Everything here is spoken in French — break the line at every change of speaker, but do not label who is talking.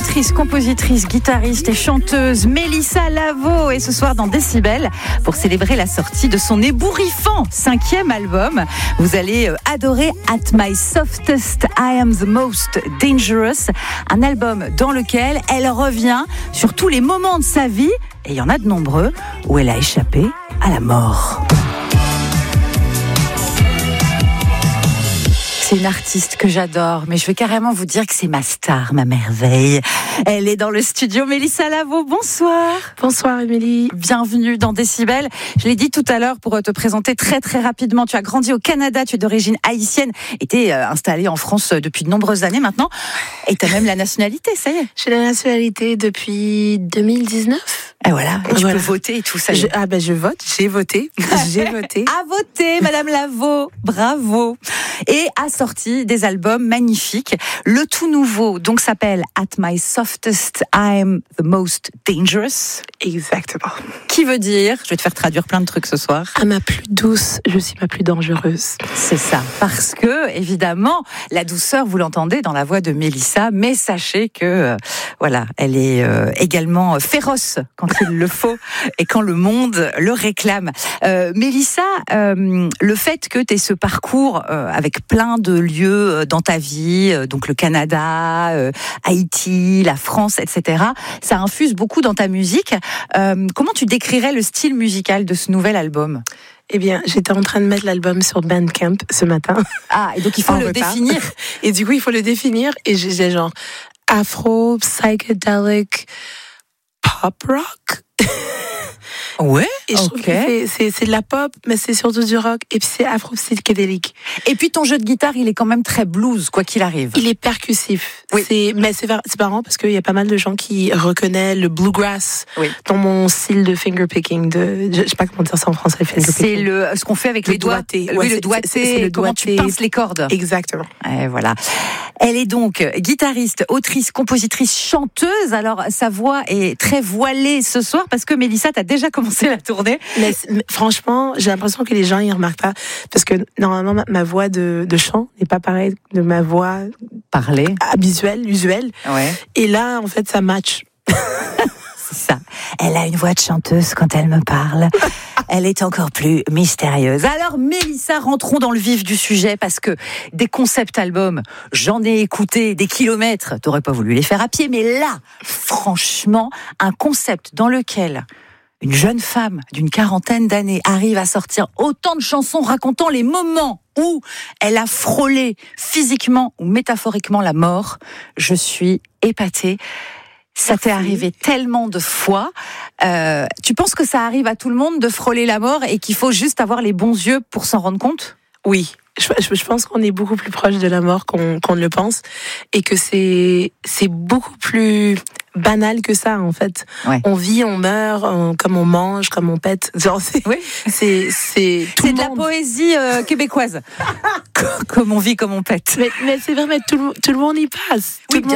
autrice, compositrice, guitariste et chanteuse Mélissa Lavo est ce soir dans Décibel pour célébrer la sortie de son ébouriffant 5e album. Vous allez adorer At My Softest, I Am the Most Dangerous, un album dans lequel elle revient sur tous les moments de sa vie, et il y en a de nombreux, où elle a échappé à la mort. C'est une artiste que j'adore, mais je vais carrément vous dire que c'est ma star, ma merveille. Elle est dans le studio, Mélissa Lavo, bonsoir.
Bonsoir Émilie.
Bienvenue dans Décibel. Je l'ai dit tout à l'heure pour te présenter très très rapidement. Tu as grandi au Canada, tu es d'origine haïtienne et tu es installée en France depuis de nombreuses années maintenant. Et tu as même la nationalité, ça y est.
J'ai la nationalité depuis 2019.
Et voilà, et tu peux voter et tout ça.
Je vote, j'ai voté.
À voter, Madame Lavo, bravo. Et a sorti des albums magnifiques. Le tout nouveau, donc, s'appelle At My Softest, I'm the Most Dangerous.
Exactement.
Qui veut dire, je vais te faire traduire plein de trucs ce soir.
À ma plus douce, je suis ma plus dangereuse.
C'est ça, parce que, évidemment, la douceur, vous l'entendez dans la voix de Mélissa, mais sachez que, voilà, elle est également féroce quand il le faut et quand le monde le réclame. Mélissa, le fait que tu aies ce parcours avec plein de lieux dans ta vie, donc le Canada, Haïti, la France, etc., ça infuse beaucoup dans ta musique. Comment tu décrirais le style musical de ce nouvel album ?
Eh bien, j'étais en train de mettre l'album sur Bandcamp ce matin.
Ah, et donc il faut le définir.
Et du coup, il faut le définir. Et j'ai genre afro, psychedelic, pop rock.
Ouais.
Et je trouve que c'est de la pop, mais c'est surtout du rock. Et puis c'est afro-psychédélique.
Et puis ton jeu de guitare, il est quand même très blues, quoi qu'il arrive.
Il est percussif.
Oui.
Mais c'est marrant parce qu'il y a pas mal de gens qui reconnaissent le bluegrass dans mon style de fingerpicking. Je sais pas comment dire ça en français.
C'est ce qu'on fait avec les doigts. Oui, le doigté. C'est le comment tu pinces les cordes.
Exactement.
Et voilà. Elle est donc guitariste, autrice, compositrice, chanteuse. Alors sa voix est très voilée ce soir parce que Mélissa, t'as déjà commencé la tournée.
Mais franchement, j'ai l'impression que les gens y remarquent pas parce que normalement ma voix de chant n'est pas pareille de ma voix
parlée,
usuelle.
Ouais.
Et là, en fait, ça match.
C'est ça. Elle a une voix de chanteuse quand elle me parle. Elle est encore plus mystérieuse. Alors, Mélissa, rentrons dans le vif du sujet parce que des concept albums, j'en ai écouté des kilomètres. T'aurais pas voulu les faire à pied, mais là, franchement, un concept dans lequel une jeune femme d'une 40aine d'années arrive à sortir autant de chansons racontant les moments où elle a frôlé physiquement ou métaphoriquement la mort. Je suis épatée. Ça t'est arrivé tellement de fois. Tu penses que ça arrive à tout le monde de frôler la mort et qu'il faut juste avoir les bons yeux pour s'en rendre compte ?
Oui. Je pense qu'on est beaucoup plus proche de la mort qu'on ne le pense et que c'est beaucoup plus banal que ça en fait. Ouais. On vit, on meurt, comme on mange, comme on pète. Genre c'est tout
de la poésie québécoise. Comme on vit, comme on pète.
Mais c'est vrai, mais tout le monde y passe.
Oui,